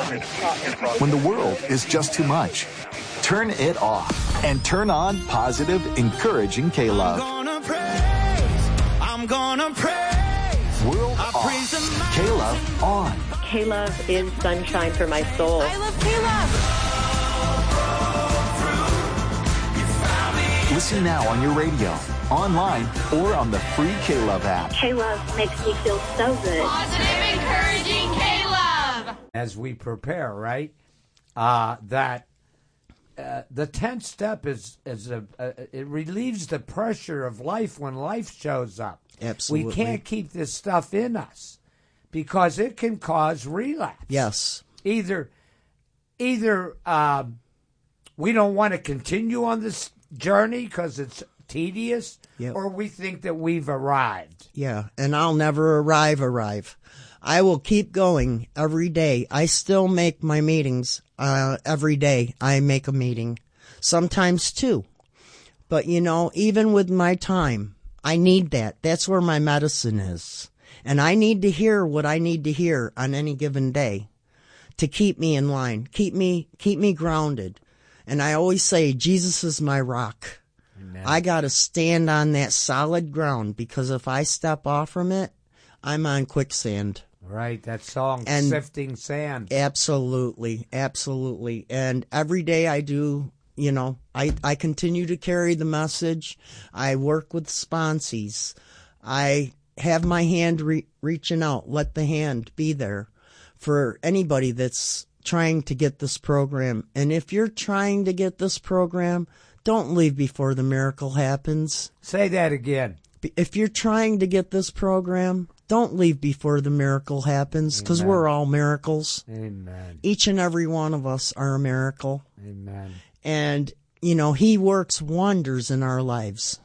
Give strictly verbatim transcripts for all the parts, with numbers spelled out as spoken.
When the world is just too much, turn it off and turn on positive, encouraging K-Love. I'm gonna praise, I'm gonna praise. World off, K-Love on. K-Love is sunshine for my soul. I love K-Love. Listen now on your radio, online, or on the free K-Love app. K-Love makes me feel so good. Positive, encouraging K-Love. As we prepare, right, uh, that uh, the tenth step is, is a, uh, it relieves the pressure of life when life shows up. Absolutely. We can't keep this stuff in us because it can cause relapse. Yes. Either, either um, we don't want to continue on this journey because it's tedious, yep. or we think that we've arrived. Yeah, and I'll never arrive, arrive. I will keep going every day. I still make my meetings uh, every day. I make a meeting, sometimes two. But, you know, even with my time, I need that. That's where my medicine is. And I need to hear what I need to hear on any given day to keep me in line, keep me, keep me grounded. And I always say, Jesus is my rock. Amen. I got to stand on that solid ground, because if I step off from it, I'm on quicksand. Right, that song, and Sifting Sand. Absolutely, absolutely. And every day I do, you know, I, I continue to carry the message. I work with sponsees. I have my hand re- reaching out. Let the hand be there for anybody that's trying to get this program. And if you're trying to get this program, don't leave before the miracle happens. Say that again. If you're trying to get this program, don't leave before the miracle happens, because we're all miracles. Amen. Each and every one of us are a miracle. Amen. And, you know, he works wonders in our lives.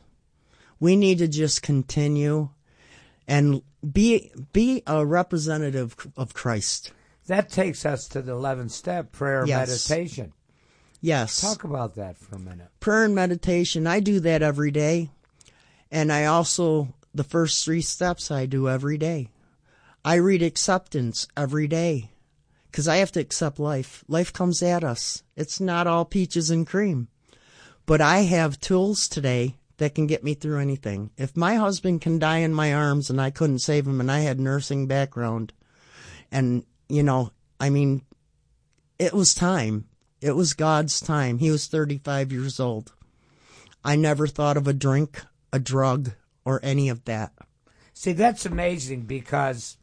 We need to just continue and be be a representative of Christ. That takes us to the eleventh step, prayer yes. meditation. Yes. Talk about that for a minute. Prayer and meditation, I do that every day. And I also, the first three steps I do every day. I read acceptance every day, because I have to accept life. Life comes at us. It's not all peaches and cream. But I have tools today that can get me through anything. If my husband can die in my arms and I couldn't save him, and I had nursing background, and you know, I mean, it was time. It was God's time. He was thirty-five years old. I never thought of a drink, a drug, or any of that. See, that's amazing, because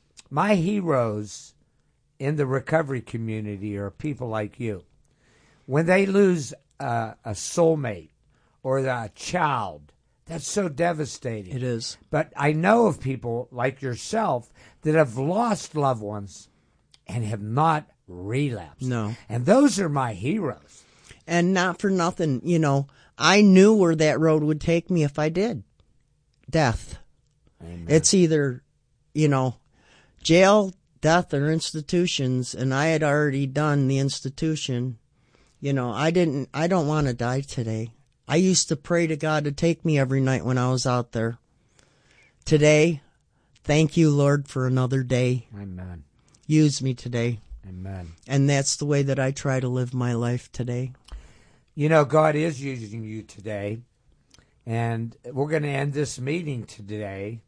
my heroes in the recovery community are people like you. When they lose uh, a soulmate or a child, that's so devastating. It is. But I know of people like yourself that have lost loved ones and have not relapsed. No. And those are my heroes. And not for nothing, you know, I knew where that road would take me if I did. Death. Amen. It's either, you know, jail, death, or institutions, and I had already done the institution. You know, I didn't, I don't want to die today. I used to pray to God to take me every night when I was out there. Today, thank you, Lord, for another day. Amen. Use me today. Amen. And that's the way that I try to live my life today. You know, God is using you today, and we're going to end this meeting today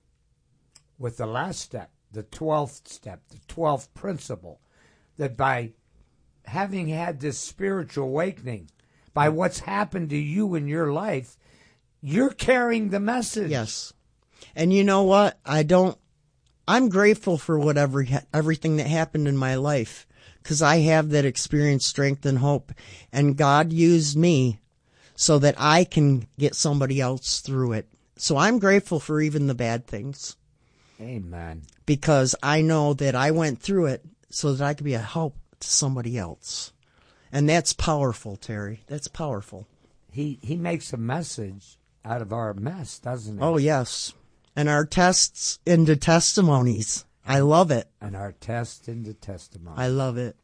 with the last step, the twelfth step, the twelfth principle, that by having had this spiritual awakening, by what's happened to you in your life, you're carrying the message. Yes. And you know what? I don't, I'm grateful for whatever, everything that happened in my life, because I have that experience, strength, and hope. And God used me so that I can get somebody else through it. So I'm grateful for even the bad things. Amen. Because I know that I went through it so that I could be a help to somebody else. And that's powerful, Terry. That's powerful. He he makes a message out of our mess, doesn't he? Oh, yes. And our tests into testimonies. I love it. And our test into testimony. I love it.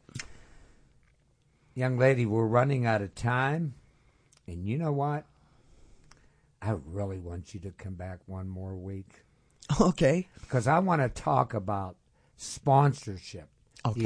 Young lady, we're running out of time. And you know what? I really want you to come back one more week. Okay. Because I want to talk about sponsorship.